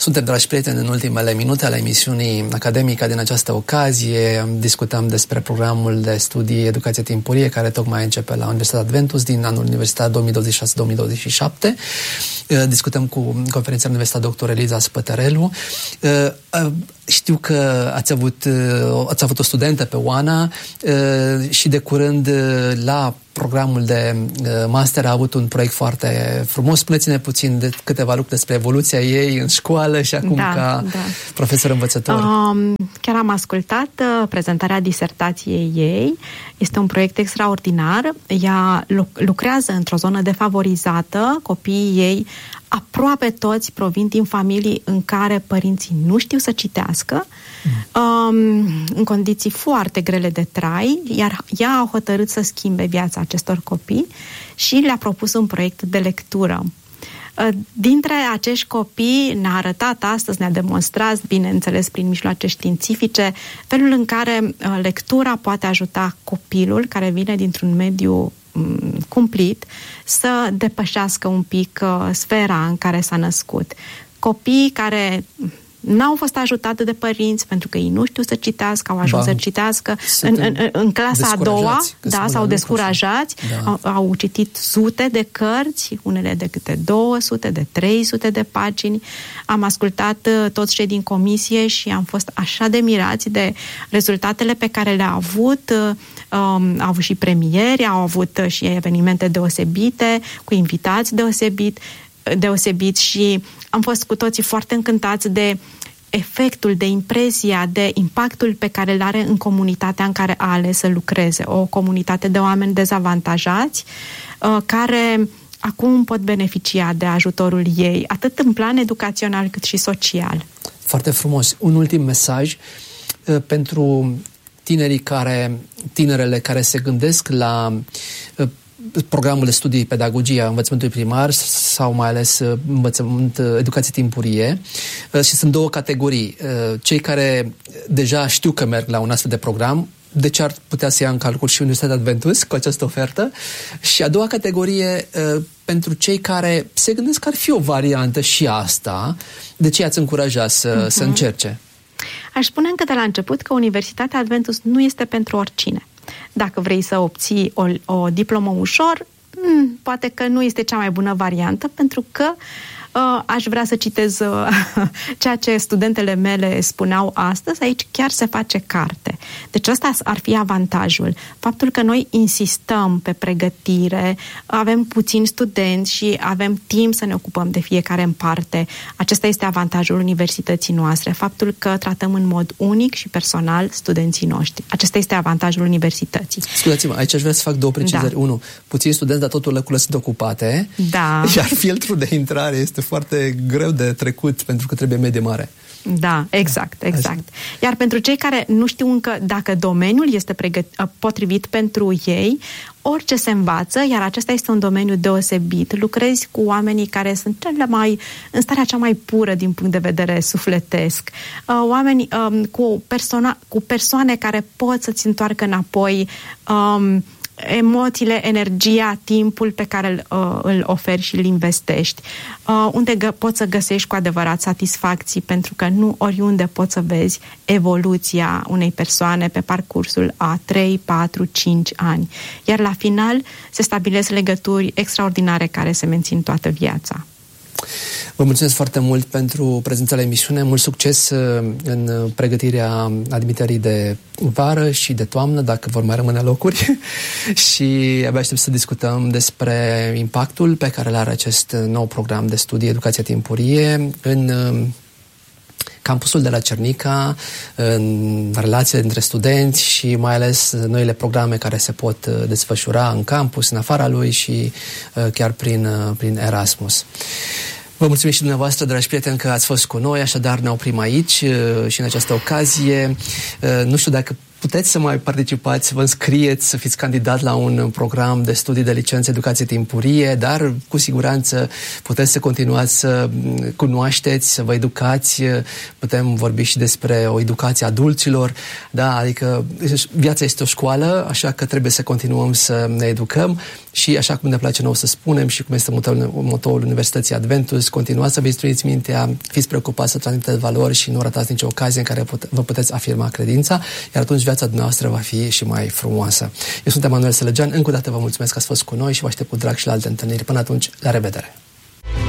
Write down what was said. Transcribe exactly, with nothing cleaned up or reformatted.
Suntem, dragi prieteni, în ultimele minute ale emisiunii academice din această ocazie. Discutăm despre programul de studii Educație Timpurie, care tocmai începe la Universitatea Adventus din anul universitar două mii douăzeci și șase două mii douăzeci și șapte. Discutăm cu conferența Universitatea doctor Eliza Spătărelu. Știu că ați avut, ați avut o studentă pe Oana și de curând la programul de master a avut un proiect foarte frumos. Spuneți-ne puțin de câteva lucruri despre evoluția ei în școală și acum da, ca da. profesor învățător. Um, chiar am ascultat uh, prezentarea disertației ei. Este un proiect extraordinar. Ea lucrează într-o zonă defavorizată. Copiii ei aproape toți provin din familii în care părinții nu știu să citească, mm. um, în condiții foarte grele de trai, iar ea a hotărât să schimbe viața acestor copii și le-a propus un proiect de lectură. Dintre acești copii ne-a arătat astăzi, ne-a demonstrat, bineînțeles prin mijloace științifice, felul în care lectura poate ajuta copilul care vine dintr-un mediu cumplit să depășească un pic uh, sfera în care s-a născut. Copii care n-au fost ajutate de părinți pentru că ei nu știu să citească, au ajuns ba, să citească în, în, în clasa a doua, da, s-au descurajați, da. au, au citit sute de cărți, unele de câte două sute, de trei sute de pagini. Am ascultat uh, toți cei din comisie și am fost așa de mirați de rezultatele pe care le-a avut. Uh, um, au avut și premieri, au avut uh, și evenimente deosebite, cu invitați deosebit, deosebit și am fost cu toții foarte încântați de efectul, de impresia, de impactul pe care îl are în comunitatea în care a ales să lucreze. O comunitate de oameni dezavantajați uh, care acum pot beneficia de ajutorul ei, atât în plan educațional cât și social. Foarte frumos. Un ultim mesaj uh, pentru tinerii care, tinerele care se gândesc la uh, programul de studii pedagogia învățământului primar sau mai ales învățământ, educație timpurie și sunt două categorii. Cei care deja știu că merg la un astfel de program, de ce ar putea să ia în calcul și Universitatea Adventus cu această ofertă? Și a doua categorie, pentru cei care se gândesc că ar fi o variantă și asta, de ce ați încuraja să, uh-huh. să încerce? Aș spune încă de la început că Universitatea Adventus nu este pentru oricine. Dacă vrei să obții o, o diplomă ușor, m- poate că nu este cea mai bună variantă, pentru că uh, aș vrea să citez uh, ceea ce studentele mele spuneau astăzi, aici chiar se face carte. Deci ăsta ar fi avantajul. Faptul că noi insistăm pe pregătire, avem puțini studenți și avem timp să ne ocupăm de fiecare în parte. Acesta este avantajul universității noastre. Faptul că tratăm în mod unic și personal studenții noștri. Acesta este avantajul universității. Scuzați-mă, aici aș vrea să fac două precizări. Da. Unu, puțini studenți, dar totul lăcurile sunt ocupate. Da. Iar filtrul de intrare este foarte greu de trecut pentru că trebuie medie mare. Da, exact, exact. Iar pentru cei care nu știu încă dacă domeniul este pregăt- potrivit pentru ei, orice se învață, iar acesta este un domeniu deosebit. Lucrezi cu oamenii care sunt cele mai, în starea cea mai pură din punct de vedere sufletesc. Oameni um, cu, persoana, cu persoane care pot să-ți întoarcă înapoi um, emoțiile, energia, timpul pe care îl, uh, îl oferi și îl investești. Uh, unde gă- poți să găsești cu adevărat satisfacții, pentru că nu oriunde poți să vezi evoluția unei persoane pe parcursul a trei, patru, cinci ani. Iar la final se stabilesc legături extraordinare care se mențin toată viața. Vă mulțumesc foarte mult pentru prezența la emisiune, mult succes în pregătirea admiterii de vară și de toamnă, dacă vor mai rămâne locuri și abia aștept să discutăm despre impactul pe care îl are acest nou program de studii Educația Timpurie în campusul de la Cernica, în relațiile dintre studenți și mai ales noile programe care se pot desfășura în campus, în afara lui și chiar prin, prin Erasmus. Vă mulțumim și dumneavoastră, dragi prieteni, că ați fost cu noi, așadar ne oprim aici și în această ocazie. Nu știu dacă puteți să mai participați, să vă înscrieți, să fiți candidat la un program de studii de licență educație timpurie, dar cu siguranță puteți să continuați să cunoașteți, să vă educați. Putem vorbi și despre o educație adulților, da? Adică viața este o școală, așa că trebuie să continuăm să ne educăm și așa cum ne place nouă să spunem și cum este motoul, motoul Universității Adventus, continuați să vă instruiți mintea, fiți preocupați să transmiteți valori și nu ratați nicio ocazie în care pute, vă puteți afirma credința, iar atunci viața dumneavoastră va fi și mai frumoasă. Eu sunt Emanuel Sălăgean, încă o dată vă mulțumesc că ați fost cu noi și vă aștept cu drag și la alte întâlniri. Până atunci, la revedere!